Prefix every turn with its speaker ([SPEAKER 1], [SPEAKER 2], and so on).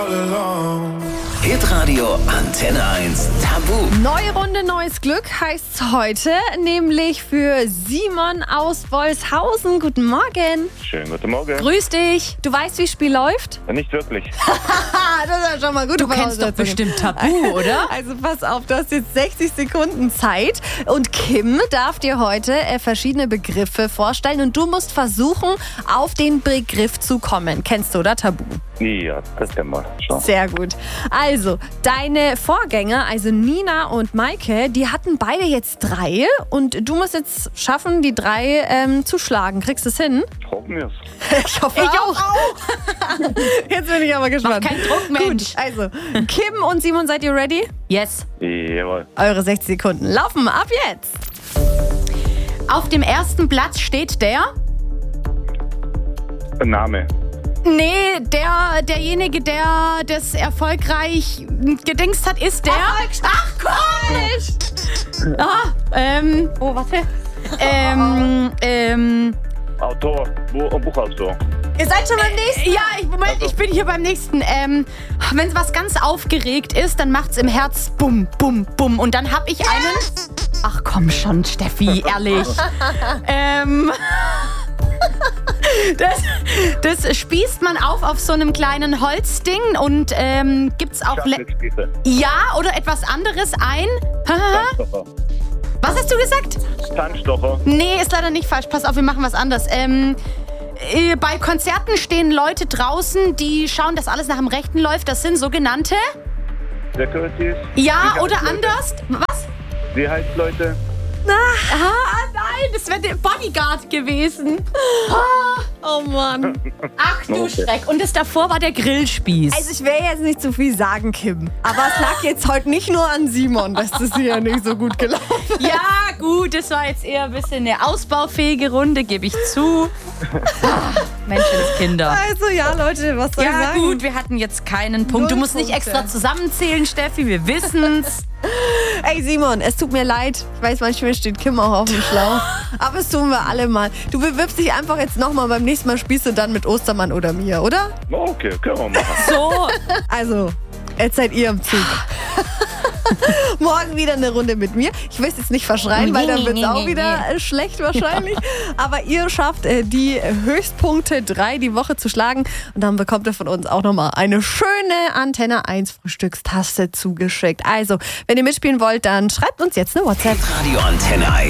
[SPEAKER 1] Hitradio Antenne 1 Tabu.
[SPEAKER 2] Neue Runde, neues Glück heißt's heute, nämlich für Simon aus Wolshausen. Guten Morgen.
[SPEAKER 3] Schönen guten Morgen.
[SPEAKER 2] Grüß dich. Du weißt, wie das Spiel läuft?
[SPEAKER 3] Nicht wirklich.
[SPEAKER 2] Das ist ja schon mal gut.
[SPEAKER 4] Du kennst doch bestimmt Tabu, oder?
[SPEAKER 2] Also pass auf, du hast jetzt 60 Sekunden Zeit und Kim darf dir heute verschiedene Begriffe vorstellen und du musst versuchen, auf den Begriff zu kommen. Kennst du, oder? Tabu.
[SPEAKER 3] Ja, das kennen wir schon.
[SPEAKER 2] Sehr gut. Also, deine Vorgänger, also Nina und Maike, die hatten beide jetzt 3 und du musst jetzt schaffen, die 3 zu schlagen. Kriegst du es hin?
[SPEAKER 3] Hoffen wir es.
[SPEAKER 2] Ich hoffe auch. Jetzt bin ich aber gespannt.
[SPEAKER 4] Mach keinen Druck, Mensch.
[SPEAKER 2] Gut, also, Kim und Simon, seid ihr ready?
[SPEAKER 4] Yes.
[SPEAKER 3] Jawohl.
[SPEAKER 2] Eure 60 Sekunden laufen ab jetzt.
[SPEAKER 4] Auf dem ersten Platz steht der...
[SPEAKER 3] Name.
[SPEAKER 4] Nee, derjenige, der das erfolgreich gedingst hat, ist der... Ach, Gott! Oh, warte.
[SPEAKER 3] Autor. Buchautor.
[SPEAKER 2] Ihr seid schon beim nächsten?
[SPEAKER 4] Ja, ich bin hier beim nächsten. Wenn was ganz aufgeregt ist, dann macht's im Herz bum, bum, bum. Und dann hab ich einen... Ach komm schon, Steffi, ehrlich. Das spießt man auf so einem kleinen Holzding und gibt's auch...
[SPEAKER 3] Scharfschnittspieße.
[SPEAKER 4] Ja, oder etwas anderes ein...
[SPEAKER 3] Zahnstocher.
[SPEAKER 4] Was hast du gesagt?
[SPEAKER 3] Zahnstocher.
[SPEAKER 4] Nee, ist leider nicht falsch. Pass auf, wir machen was anderes. Bei Konzerten stehen Leute draußen, die schauen, dass alles nach dem Rechten läuft. Das sind sogenannte...
[SPEAKER 3] Securities.
[SPEAKER 4] Ja, oder anders. Was?
[SPEAKER 3] Sicherheitsleute.
[SPEAKER 4] Nein, das wäre der Bodyguard gewesen.
[SPEAKER 2] Oh Mann.
[SPEAKER 4] Ach du Schreck. Und das davor war der Grillspieß.
[SPEAKER 2] Also ich will jetzt nicht zu viel sagen, Kim. Aber es lag jetzt heute nicht nur an Simon, dass das hier nicht so gut gelaufen ist.
[SPEAKER 4] Ja, gut, das war jetzt eher ein bisschen eine ausbaufähige Runde, gebe ich zu. Menschenskinder.
[SPEAKER 2] Also ja, Leute, was soll ich
[SPEAKER 4] Ja,
[SPEAKER 2] sagen?
[SPEAKER 4] gut, wir hatten jetzt keinen Punkt. Du
[SPEAKER 2] 0
[SPEAKER 4] musst nicht
[SPEAKER 2] Punkte.
[SPEAKER 4] extra zusammenzählen, Steffi, wir wissen's.
[SPEAKER 2] Ey Simon, es tut mir leid. Ich weiß, manchmal steht Kim auch auf dem Schlauch. Aber es tun wir alle mal. Du bewirbst dich einfach jetzt nochmal. Beim nächsten Mal spielst du dann mit Ostermann oder mir, oder?
[SPEAKER 3] Okay, können wir machen.
[SPEAKER 4] So,
[SPEAKER 2] Also, jetzt seid ihr im Zug. Morgen wieder eine Runde mit mir. Ich will es jetzt nicht verschreien, weil dann wird es auch wieder schlecht wahrscheinlich. Aber ihr schafft die Höchstpunkte 3 die Woche zu schlagen. Und dann bekommt ihr von uns auch nochmal eine schöne Antenne 1 Frühstückstasse zugeschickt. Also, wenn ihr mitspielen wollt, dann schreibt uns jetzt eine WhatsApp.
[SPEAKER 1] Radio Antenne 1.